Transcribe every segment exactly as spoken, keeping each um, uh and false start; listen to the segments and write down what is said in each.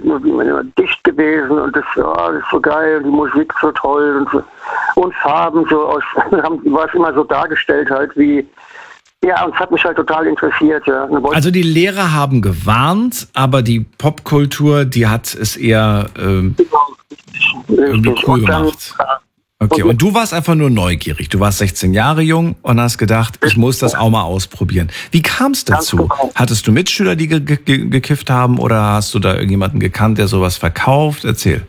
immer dicht gewesen und das, ja, das ist so geil, die Musik so toll und so. Und Farben so aus, war es immer so dargestellt halt wie, ja, und es hat mich halt total interessiert, ja. Also die Lehrer haben gewarnt, aber die Popkultur, die hat es eher ähm, irgendwie cool gemacht. Okay, und du warst einfach nur neugierig. Du warst sechzehn Jahre jung und hast gedacht, ich muss das auch mal ausprobieren. Wie kam es dazu? Hattest du Mitschüler, die ge- ge- gekifft haben oder hast du da irgendjemanden gekannt, der sowas verkauft? Erzähl.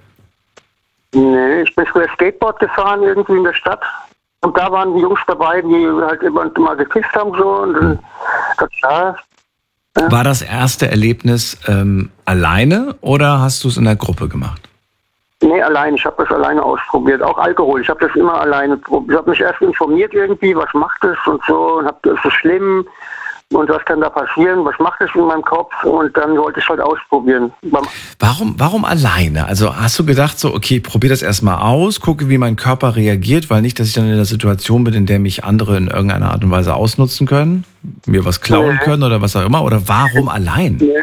Nee, ich bin früher Skateboard gefahren irgendwie in der Stadt. Und da waren die Jungs dabei, die halt immer mal gekifft haben so. Und dann, das, ja, ja. War das erste Erlebnis ähm, alleine oder hast du es in der Gruppe gemacht? Nee, allein. Ich habe das alleine ausprobiert. Auch Alkohol. Ich habe das immer alleine probiert. Ich habe mich erst informiert irgendwie, was macht es und so. Und hab, ist es schlimm? Und was kann da passieren? Was macht es in meinem Kopf? Und dann wollte ich halt ausprobieren. Warum, warum alleine? Also hast du gedacht so, okay, ich probiere das erstmal aus, gucke, wie mein Körper reagiert, weil nicht, dass ich dann in der Situation bin, in der mich andere in irgendeiner Art und Weise ausnutzen können, mir was klauen nee. können oder was auch immer. Oder warum allein? Nee.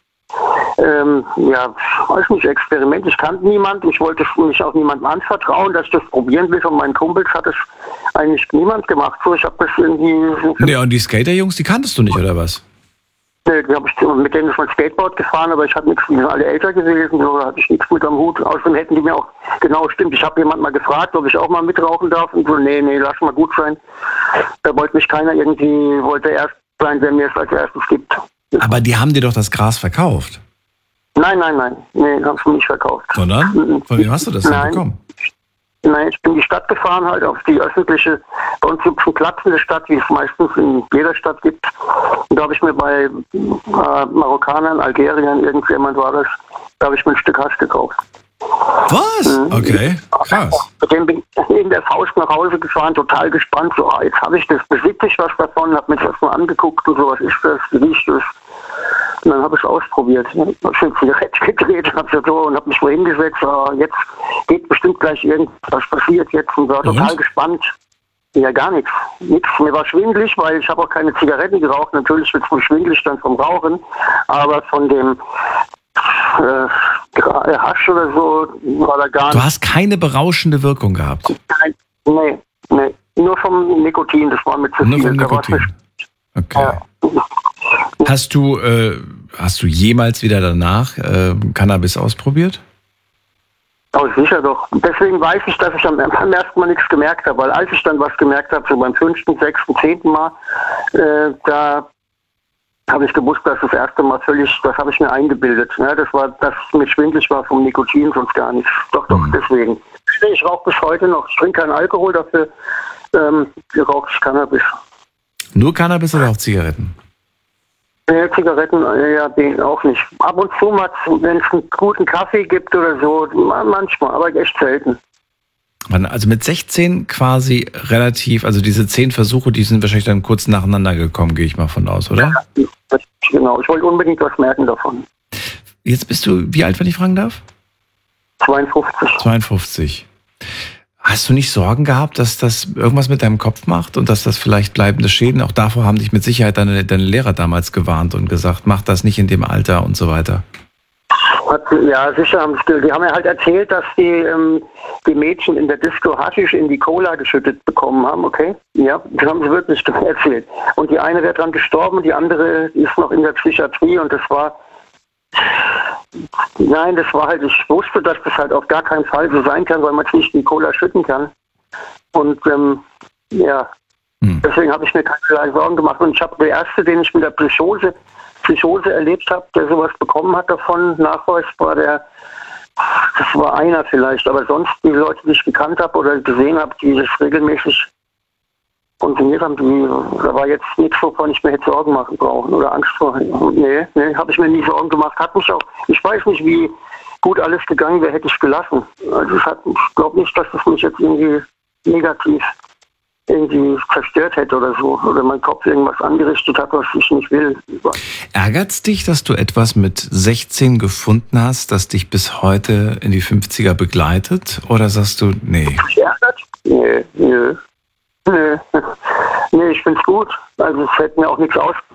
Ähm, ja, weiß nicht, Experiment. Ich kannte niemanden. Ich wollte mich auch niemandem anvertrauen, dass ich das probieren will. Von meinen Kumpels hat es eigentlich niemand gemacht. So, ich habe das irgendwie... Ja, und die Skaterjungs, die kanntest du nicht, oder was? Nee, die hab ich, mit denen ist mein Skateboard gefahren, aber ich hatte nichts, die sind alle älter gewesen, so, da hatte ich nichts mit am Hut. Außerdem hätten die mir auch, genau, stimmt, ich habe jemand mal gefragt, ob ich auch mal mitrauchen darf. Und so, nee, nee, lass mal gut sein. Da wollte mich keiner irgendwie, wollte erst sein, der mir es als erstes gibt. Aber die haben dir doch das Gras verkauft. Nein, nein, nein. Nee, haben sie mir nicht verkauft. Sondern? Von wem hast du das denn bekommen? Nein, ich bin in die Stadt gefahren, halt auf die öffentliche, bei uns gibt es einen Platz in der Stadt, wie es meistens in jeder Stadt gibt. Und da habe ich mir bei äh, Marokkanern, Algeriern, irgendjemand war das, da habe ich mir ein Stück Hasch gekauft. Was? Mhm. Okay, krass. Mit dem bin ich in der Faust nach Hause gefahren, total gespannt. So, ah, jetzt habe ich das, besitze ich was davon, habe mir das mal angeguckt und so, was ist das, wie riecht das? Und dann habe ich es ausprobiert. Ich habe eine Zigarette gedreht hab so, und habe mich wo hingesetzt. Ah, jetzt geht bestimmt gleich irgendwas passiert jetzt und war total und? gespannt. Ja, gar nichts. Nichts. Mir war schwindelig, weil ich habe auch keine Zigaretten geraucht. Natürlich wird es mir schwindelig dann vom Rauchen, aber von dem äh, Hasch oder so war da gar nichts. Du hast keine berauschende Wirkung gehabt? Nein, nee, nee. Nur vom Nikotin, das war mit zu Nur viel. vom Nikotin. Okay. Ja. Hast du, äh, hast du jemals wieder danach äh, Cannabis ausprobiert? Oh, sicher doch. Deswegen weiß ich, dass ich am, am ersten Mal nichts gemerkt habe, weil als ich dann was gemerkt habe, so beim fünften, sechsten, zehnten Mal, äh, da habe ich gewusst, dass das erste Mal völlig, das habe ich mir eingebildet. Ne? Das war, dass es mir schwindelig war vom Nikotin, sonst gar nichts. Doch, doch, mhm. deswegen. Ich rauche bis heute noch. Ich trinke keinen Alkohol, dafür ähm, rauche ich Cannabis. Nur Cannabis oder auch Zigaretten? Ja, Zigaretten, ja, den auch nicht. Ab und zu mal, wenn es einen guten Kaffee gibt oder so, manchmal, aber echt selten. Also mit sechzehn quasi relativ, also diese zehn Versuche, die sind wahrscheinlich dann kurz nacheinander gekommen, gehe ich mal von aus, oder? Ja, das, genau. Ich wollte unbedingt was merken davon. Jetzt bist du, wie alt, wenn ich fragen darf? zweiundfünfzig. zweiundfünfzig. Hast du nicht Sorgen gehabt, dass das irgendwas mit deinem Kopf macht und dass das vielleicht bleibende Schäden, auch davor haben dich mit Sicherheit deine, deine Lehrer damals gewarnt und gesagt, mach das nicht in dem Alter und so weiter? Ja, sicher haben sie, die haben mir halt erzählt, dass die, ähm, die Mädchen in der Disco Haschisch in die Cola geschüttet bekommen haben, okay? Ja, das haben sie wirklich erzählt. Und die eine wäre dran gestorben und die andere ist noch in der Psychiatrie und das war, nein, das war halt, ich wusste, dass das halt auf gar keinen Fall so sein kann, weil man es nicht in die Cola schütten kann. Und ähm, ja, hm. deswegen habe ich mir keine Sorgen gemacht. Und ich habe der Erste, den ich mit der Psychose, Psychose erlebt habe, der sowas bekommen hat davon, Nachweis war der, das war einer vielleicht, aber sonst die Leute, die ich gekannt habe oder gesehen habe, die das regelmäßig konsumiert haben, die, da war jetzt nichts, wovon ich mir hätte Sorgen machen brauchen oder Angst vor. Nee, nee, habe ich mir nie Sorgen gemacht. Hat mich auch, ich weiß nicht, wie gut alles gegangen wäre, hätte ich gelassen. Also es hat, ich glaube nicht, dass das mich jetzt irgendwie negativ irgendwie zerstört hätte oder so. Oder mein Kopf irgendwas angerichtet hat, was ich nicht will. Ärgert es dich, dass du etwas mit sechzehn gefunden hast, das dich bis heute in die fünfziger begleitet? Oder sagst du, nee? Ärgert? Nee, nee. Nee, nee, ich find's gut. Also es hätte mir auch nichts aus,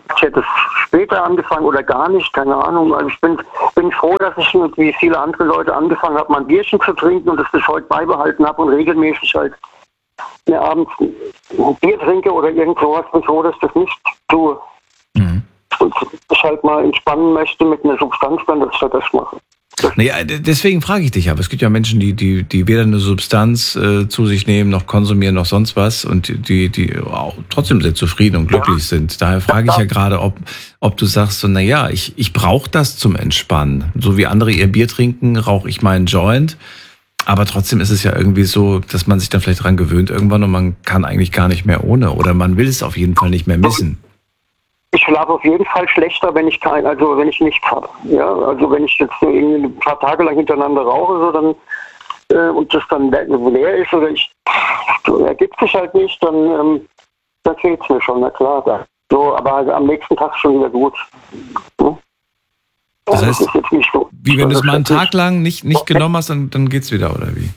ich hätte es später angefangen oder gar nicht, keine Ahnung. Also ich bin, bin froh, dass ich wie viele andere Leute angefangen habe, mal ein Bierchen zu trinken und das bis heute beibehalten habe und regelmäßig halt mir abends ein Bier trinke oder irgend sowas. Bin froh, dass ich das nicht tue. Mhm. Und ich halt mal entspannen möchte mit einer Substanz, dann dass ich halt das mache. Naja, deswegen frage ich dich, aber es gibt ja Menschen, die die die weder eine Substanz äh, zu sich nehmen, noch konsumieren, noch sonst was und die die auch trotzdem sehr zufrieden und glücklich ja. sind. Daher frage ich ja gerade, ob ob du sagst, so, naja, ich ich brauche das zum Entspannen. So wie andere ihr Bier trinken, rauche ich meinen Joint. Aber trotzdem ist es ja irgendwie so, dass man sich dann vielleicht dran gewöhnt irgendwann und man kann eigentlich gar nicht mehr ohne oder man will es auf jeden Fall nicht mehr missen. Ich schlafe auf jeden Fall schlechter, wenn ich kein, also wenn ich nichts habe. Ja, also wenn ich jetzt irgendwie ein paar Tage lang hintereinander rauche, so dann äh, und das dann leer ist oder ich ergibt sich halt nicht, dann ähm, dann fehlt es mir schon, na klar. So, aber also am nächsten Tag schon wieder gut. Hm? Das heißt, das ist jetzt nicht so, wie wenn du es mal einen Tag lang nicht nicht genommen hast, dann dann geht's wieder, oder wie?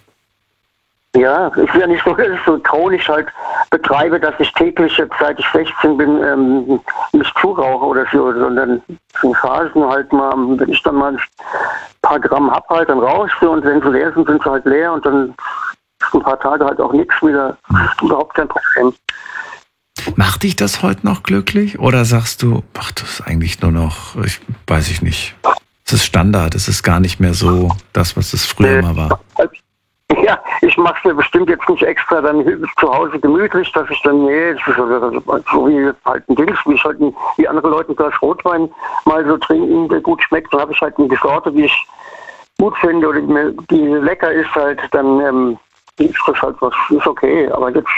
Ja, ich will ja nicht so, dass ich so chronisch halt betreibe, dass ich täglich, jetzt, seit ich sechzehn bin, ähm, nicht zurauche oder so, sondern in Phasen halt mal, wenn ich dann mal ein paar Gramm hab halt, dann rauche ich sie und wenn sie leer sind, sind sie halt leer und dann ist ein paar Tage halt auch nichts wieder. Überhaupt kein Problem. Macht dich das heute noch glücklich oder sagst du, ach, das ist eigentlich nur noch, ich weiß ich nicht, es ist Standard, es ist gar nicht mehr so das, was es früher mal war? Ja, ich mache es mir bestimmt jetzt nicht extra dann zu Hause gemütlich, dass ich dann, nee, das ist so wie halt ein Dings, wie ich halt ein, wie andere Leute ein Glas Rotwein mal so trinken, der gut schmeckt, dann habe ich halt eine Sorte, die ich gut finde oder die, die lecker ist halt, dann ähm, ist das halt was, ist okay, aber jetzt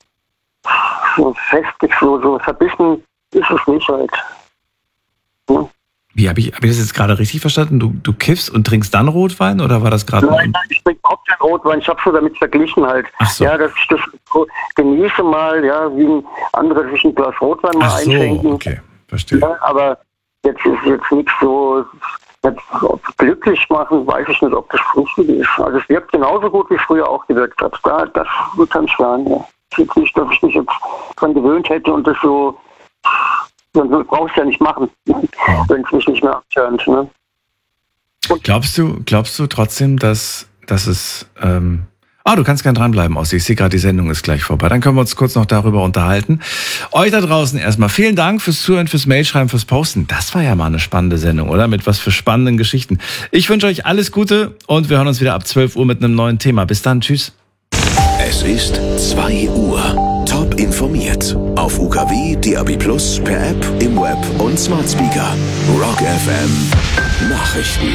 so festig, so, so verbissen ist es nicht halt. Hm? Wie, habe ich, hab ich das jetzt gerade richtig verstanden? Du, du kiffst und trinkst dann Rotwein oder war das gerade? Nein, nein, ich trinke überhaupt keinen Rotwein. Ich habe so damit verglichen halt. Ach so. Ja, dass ich das genieße mal, ja, wie ein anderer sich ein Glas Rotwein mal Ach so, einschenken. Okay, verstehe. Ja, aber jetzt ist jetzt nichts so, jetzt, glücklich machen, weiß ich nicht, ob das richtig ist. Also es wirkt genauso gut, wie es früher auch gewirkt hat. Da, das kann ich sagen, ja. Es ist nicht, dass ich mich jetzt dran gewöhnt hätte und das so. Dann brauchst du ja nicht machen, ja. wenn es mich nicht mehr abturnt. Ne? Glaubst du, glaubst du trotzdem, dass, dass es... Ähm Ah, du kannst gerne dranbleiben, Ossi. Ich sehe gerade, die Sendung ist gleich vorbei. Dann können wir uns kurz noch darüber unterhalten. Euch da draußen erstmal vielen Dank fürs Zuhören, fürs Mailschreiben, fürs Posten. Das war ja mal eine spannende Sendung, oder? Mit was für spannenden Geschichten. Ich wünsche euch alles Gute und wir hören uns wieder ab zwölf Uhr mit einem neuen Thema. Bis dann, tschüss. Es ist zwei Uhr. Top informiert. Auf U K W, D A B Plus, per App, im Web und Smart Speaker. Rock F M. Nachrichten.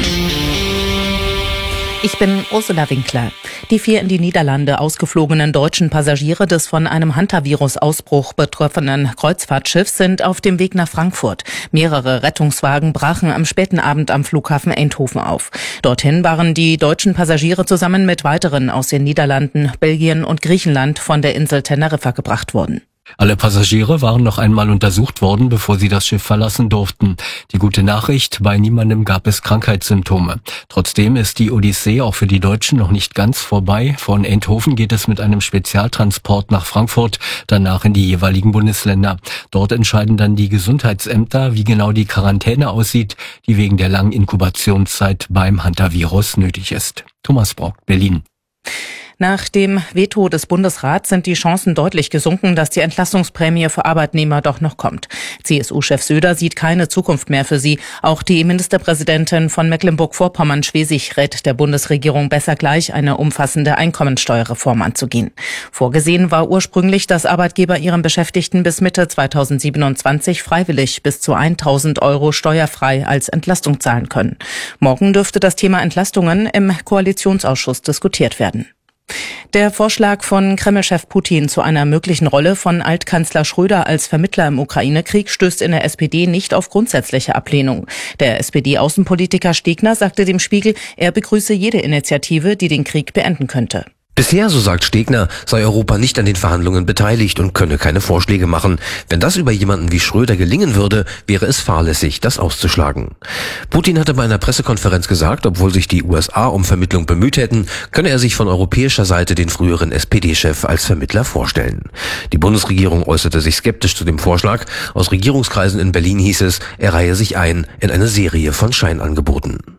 Ich bin Ursula Winkler. Die vier in die Niederlande ausgeflogenen deutschen Passagiere des von einem Hantavirus-Ausbruch betroffenen Kreuzfahrtschiffs sind auf dem Weg nach Frankfurt. Mehrere Rettungswagen brachen am späten Abend am Flughafen Eindhoven auf. Dorthin waren die deutschen Passagiere zusammen mit weiteren aus den Niederlanden, Belgien und Griechenland von der Insel Teneriffa gebracht worden. Alle Passagiere waren noch einmal untersucht worden, bevor sie das Schiff verlassen durften. Die gute Nachricht, bei niemandem gab es Krankheitssymptome. Trotzdem ist die Odyssee auch für die Deutschen noch nicht ganz vorbei. Von Eindhoven geht es mit einem Spezialtransport nach Frankfurt, danach in die jeweiligen Bundesländer. Dort entscheiden dann die Gesundheitsämter, wie genau die Quarantäne aussieht, die wegen der langen Inkubationszeit beim Hantavirus nötig ist. Thomas Brock, Berlin. Nach dem Veto des Bundesrats sind die Chancen deutlich gesunken, dass die Entlastungsprämie für Arbeitnehmer doch noch kommt. C S U-Chef Söder sieht keine Zukunft mehr für sie. Auch die Ministerpräsidentin von Mecklenburg-Vorpommern-Schwesig rät der Bundesregierung besser gleich, eine umfassende Einkommensteuerreform anzugehen. Vorgesehen war ursprünglich, dass Arbeitgeber ihren Beschäftigten bis Mitte zweitausendsiebenundzwanzig freiwillig bis zu tausend Euro steuerfrei als Entlastung zahlen können. Morgen dürfte das Thema Entlastungen im Koalitionsausschuss diskutiert werden. Der Vorschlag von Kreml-Chef Putin zu einer möglichen Rolle von Altkanzler Schröder als Vermittler im Ukraine-Krieg stößt in der S P D nicht auf grundsätzliche Ablehnung. Der S P D-Außenpolitiker Stegner sagte dem Spiegel, er begrüße jede Initiative, die den Krieg beenden könnte. Bisher, so sagt Stegner, sei Europa nicht an den Verhandlungen beteiligt und könne keine Vorschläge machen. Wenn das über jemanden wie Schröder gelingen würde, wäre es fahrlässig, das auszuschlagen. Putin hatte bei einer Pressekonferenz gesagt, obwohl sich die U S A um Vermittlung bemüht hätten, könne er sich von europäischer Seite den früheren S P D-Chef als Vermittler vorstellen. Die Bundesregierung äußerte sich skeptisch zu dem Vorschlag. Aus Regierungskreisen in Berlin hieß es, er reihe sich ein in eine Serie von Scheinangeboten.